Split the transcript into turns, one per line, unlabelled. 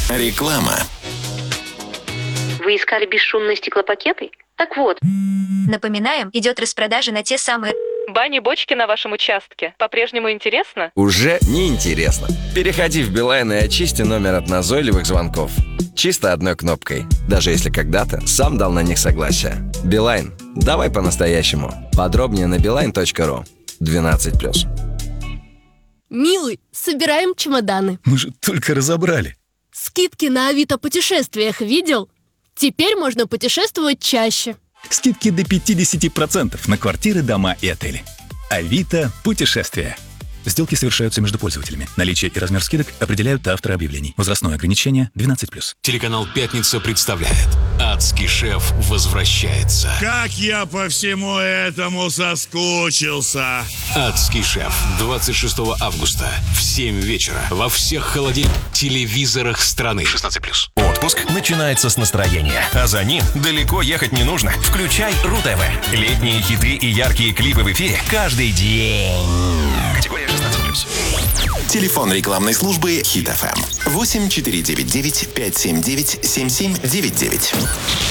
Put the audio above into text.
Реклама.
Вы искали бесшумные стеклопакеты? Так вот.
Напоминаем, идет распродажа на те самые...
Бани-бочки на вашем участке. По-прежнему интересно?
Уже неинтересно. Переходи в Билайн и очисти номер от назойливых звонков. Чисто одной кнопкой. Даже если когда-то сам дал на них согласие. Билайн. Давай по-настоящему. Подробнее на beeline.ru. 12+.
Милый, собираем чемоданы.
Мы же только разобрали.
Скидки на Авито путешествиях видел? Теперь можно путешествовать чаще.
Скидки до 50% на квартиры, дома и отели. Авито путешествия. Сделки совершаются между пользователями. Наличие и размер скидок определяют авторы объявлений. Возрастное ограничение 12+.
Телеканал «Пятница» представляет: «Адский шеф» возвращается.
Как я по всему этому соскучился.
«Адский шеф» 26 августа в 7 вечера во всех телевизорах страны. 16+.
Отпуск начинается с настроения, а за ним далеко ехать не нужно. Включай РУ-ТВ. Летние хиты и яркие клипы в эфире каждый день. Категория 16+. Телефон рекламной службы Хит ФМ 8499 579 7799.